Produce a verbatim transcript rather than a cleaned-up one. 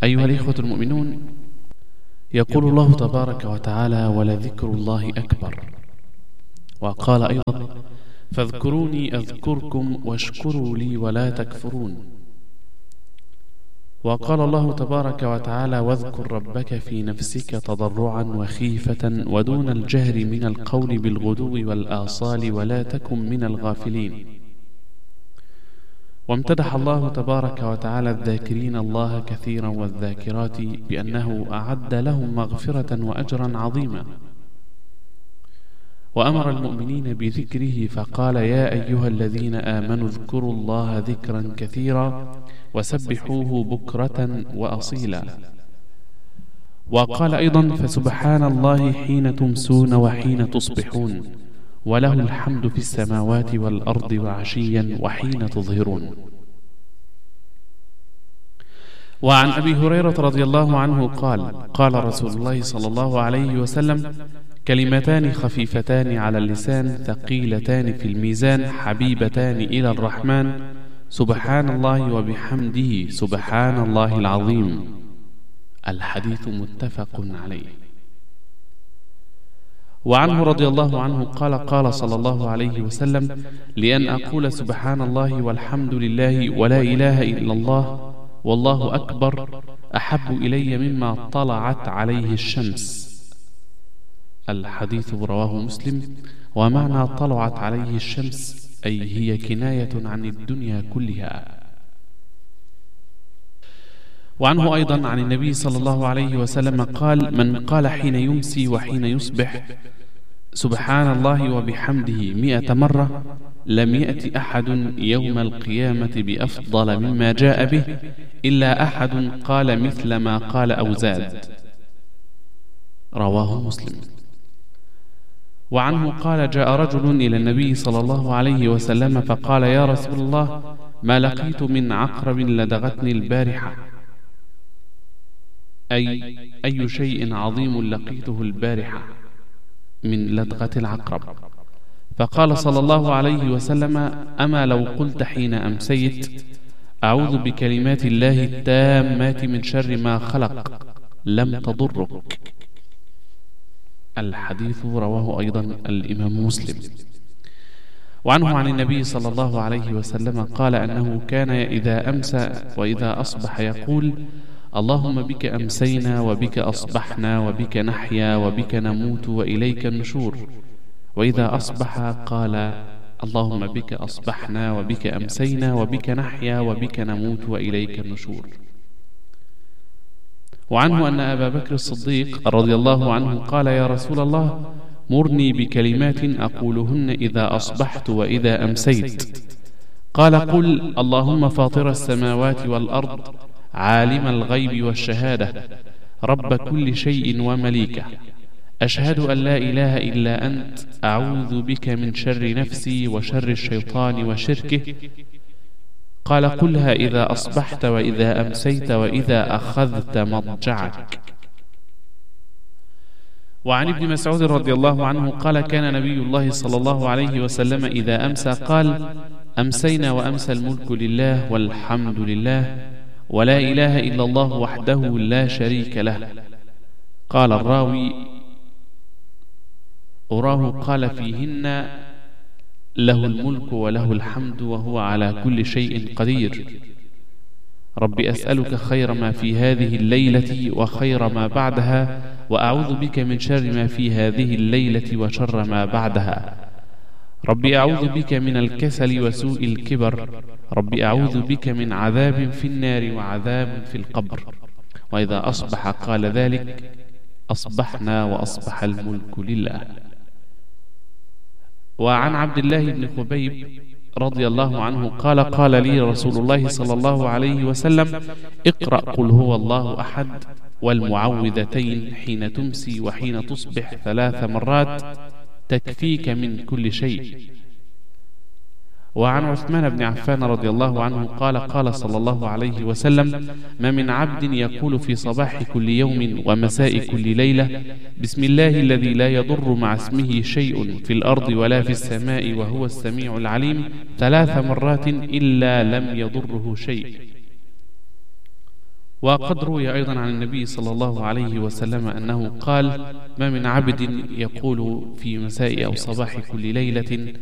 أيها الإخوة المؤمنون، يقول الله تبارك وتعالى: ولذكر الله أكبر. وقال أيضا: فاذكروني أذكركم واشكروا لي ولا تكفرون. وقال الله تبارك وتعالى: واذكر ربك في نفسك تضرعا وخيفة ودون الجهر من القول بالغدو والآصال ولا تكن من الغافلين. وامتدح الله تبارك وتعالى الذاكرين الله كثيرا والذاكرات بأنه أعد لهم مغفرة وأجرا عظيما، وأمر المؤمنين بذكره فقال: يا أيها الذين آمنوا اذكروا الله ذكرا كثيرا وسبحوه بكرة وأصيلا. وقال أيضا: فسبحان الله حين تمسون وحين تصبحون وله الحمد في السماوات والأرض وعشيا وحين تظهرون. وعن أبي هريرة رضي الله عنه قال: قال رسول الله صلى الله عليه وسلم: كلمتان خفيفتان على اللسان ثقيلتان في الميزان حبيبتان إلى الرحمن سبحان الله وبحمده سبحان الله العظيم. الحديث متفق عليه. وعنه رضي الله عنه قال: قال صلى الله عليه وسلم: لأن أقول سبحان الله والحمد لله ولا إله إلا الله والله أكبر أحب إلي مما طلعت عليه الشمس. الحديث رواه مسلم. ومعنى طلعت عليه الشمس أي هي كناية عن الدنيا كلها. وعنه أيضا عن النبي صلى الله عليه وسلم قال: من قال حين يمسي وحين يصبح سبحان الله وبحمده مئة مرة لم يأت أحد يوم القيامة بأفضل مما جاء به إلا أحد قال مثل ما قال أو زاد. رواه مسلم. وعنه قال: جاء رجل إلى النبي صلى الله عليه وسلم فقال: يا رسول الله، ما لقيت من عقرب لدغتني البارحة. أي أي شيء عظيم لقيته البارحة من لدغة العقرب. فقال صلى الله عليه وسلم: أما لو قلت حين أمسيت أعوذ بكلمات الله التامات من شر ما خلق لم تضرك. الحديث رواه أيضا الإمام مسلم. وعنه عن النبي صلى الله عليه وسلم قال أنه كان إذا أمسى وإذا أصبح يقول: اللهم بك أمسينا وبك أصبحنا وبك نحيا وبك نموت وإليك النشور. وإذا أصبح قال: اللهم بك أصبحنا وبك أمسينا وبك نحيا وبك نموت وإليك النشور. وعنه أن أبا بكر الصديق رضي الله عنه قال: يا رسول الله، مرني بكلمات أقولهن إذا أصبحت وإذا أمسيت. قال: قل: اللهم فاطر السماوات والأرض عالم الغيب والشهادة رب كل شيء ومليكه، أشهد أن لا إله إلا أنت، أعوذ بك من شر نفسي وشر الشيطان وشركه. قال: قلها إذا أصبحت وإذا أمسيت وإذا أخذت مضجعك. وعن ابن مسعود رضي الله عنه قال: كان نبي الله صلى الله عليه وسلم إذا أمسى قال: أمسينا وأمسى الملك لله والحمد لله ولا إله إلا الله وحده لا شريك له. قال الراوي: أراه قال فيهن له الملك وله الحمد وهو على كل شيء قدير. رب أسألك خير ما في هذه الليلة وخير ما بعدها، وأعوذ بك من شر ما في هذه الليلة وشر ما بعدها. رب أعوذ بك من الكسل وسوء الكبر. رب أعوذ بك من عذاب في النار وعذاب في القبر. وإذا أصبح قال ذلك: أصبحنا وأصبح الملك لله. وعن عبد الله بن خبيب رضي الله عنه قال: قال لي رسول الله صلى الله عليه وسلم: اقرأ قل هو الله أحد والمعوذتين حين تمسي وحين تصبح ثلاث مرات تكفيك من كل شيء. وعن عثمان بن عفان رضي الله عنه قال: قال صلى الله عليه وسلم: ما من عبد يقول في صباح كل يوم ومساء كل ليلة بسم الله الذي لا يضر مع اسمه شيء في الأرض ولا في السماء وهو السميع العليم ثلاث مرات إلا لم يضره شيء. وقد روي أيضا عن النبي صلى الله عليه وسلم أنه قال: ما من عبد يقول في مساء أو صباح كل ليلة